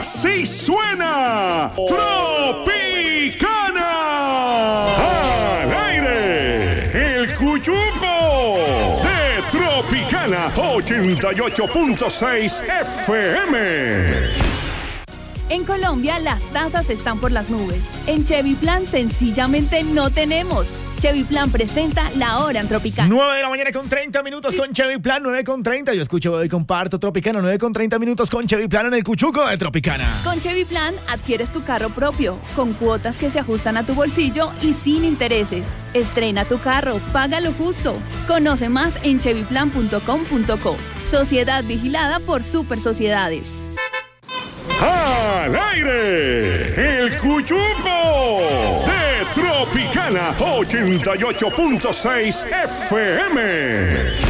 Así suena Tropicana. Al aire, el Cuchuco de Tropicana 88.6 FM. En Colombia las tasas están por las nubes. En Chevy Plan sencillamente no tenemos. Chevy Plan presenta La Hora en Tropicana. 9 de la mañana con 30 minutos con Chevy Plan, 9 con 30. Yo escucho y comparto Tropicana, 9 con 30 minutos con Chevy Plan en el Cuchuco de Tropicana. Con Chevy Plan adquieres tu carro propio, con cuotas que se ajustan a tu bolsillo y sin intereses. Estrena tu carro, paga lo justo. Conoce más en chevyplan.com.co. Sociedad vigilada por Super Sociedades. Al aire, el Cuchuco de Tropicana 88.6 FM.